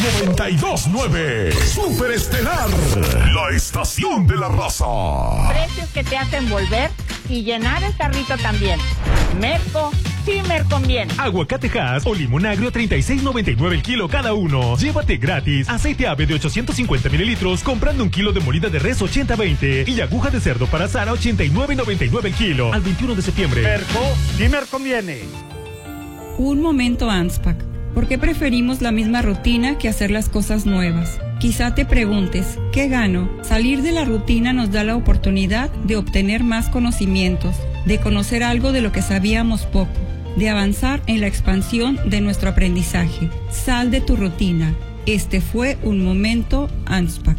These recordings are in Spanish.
92.9 Superestelar, la estación de la raza. Precios que te hacen volver y llenar el carrito también. Merco, sí me conviene. Aguacate Hass o limón agrio 36.99 el kilo cada uno. Llévate gratis aceite ave de 850 mililitros comprando un kilo de molida de res 80-20 y aguja de cerdo para asar a 89.99 el kilo. Al 21 de septiembre. Merco, sí me conviene. Un momento, ANSPAC. ¿Por qué preferimos la misma rutina que hacer las cosas nuevas? Quizá te preguntes, ¿qué gano? Salir de la rutina nos da la oportunidad de obtener más conocimientos, de conocer algo de lo que sabíamos poco, de avanzar en la expansión de nuestro aprendizaje. Sal de tu rutina. Este fue un momento ANSPAC.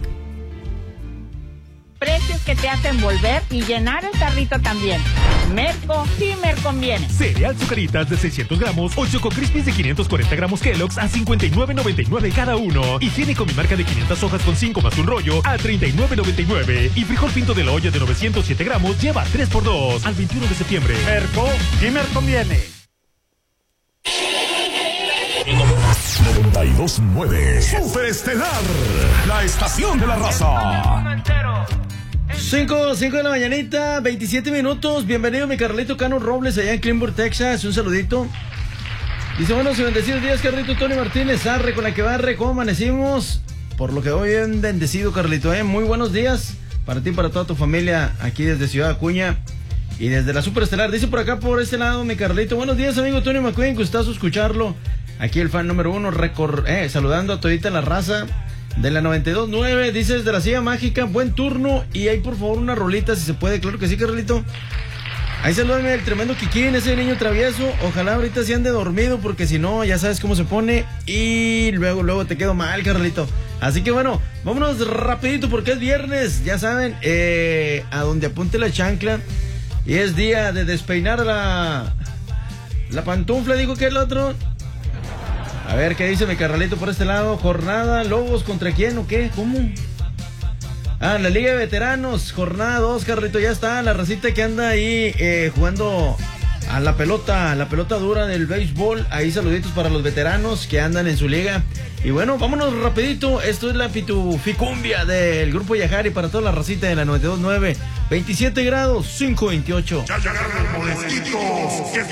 Precios que te hacen volver y llenar el carrito también. Merco, sí me conviene. Cereal Zucaritas de 600 gramos o Choco Crispies de 540 gramos Kellogg's a 59.99 cada uno. Higiénico mi marca de 500 hojas con 5 más un rollo a 39.99. Y frijol pinto de la olla de 907 gramos lleva 3x2 al 21 de septiembre. Merco, sí me conviene. 92.9 Superestelar, la estación de la raza. 5 de la mañanita, 27 minutos. Bienvenido mi Carlito Cano Robles allá en Cleanburg, Texas. Un saludito. Dice, buenos y bendecidos días, Carlito. Tony Martínez Arre, con la que barre. ¿Cómo amanecimos? Por lo que hoy bien bendecido, Carlito. Muy buenos días para ti y para toda tu familia aquí desde Ciudad Acuña y desde la Superestelar. Dice por acá, por este lado, mi Carlito. Buenos días, amigo Tony McQueen. Gustazo escucharlo. Aquí el fan número 1, saludando a todita la raza de la 92.9. Dice desde la silla mágica, buen turno. Y ahí por favor una rolita si se puede. Claro que sí, Carlito. Ahí salúdame el tremendo Kikín, ese niño travieso. Ojalá ahorita se ande dormido, porque si no, ya sabes cómo se pone. Y luego te quedo mal, Carlito. Así que bueno, vámonos rapidito porque es viernes. Ya saben, a donde apunte la chancla. Y es día de despeinar la pantufla, digo que el otro. A ver, ¿qué dice mi Carnalito por este lado? Jornada, Lobos, ¿contra quién o qué? ¿Cómo? La Liga de Veteranos, jornada 2, Carlito, ya está. La racita que anda ahí jugando a la pelota dura del béisbol. Ahí saluditos para los veteranos que andan en su liga. Y bueno, vámonos rapidito. Esto es la Pituficumbia del Grupo Yajari para toda la racita de la 92.9. 27 grados, 5:28. Ya llegaron los molestitos que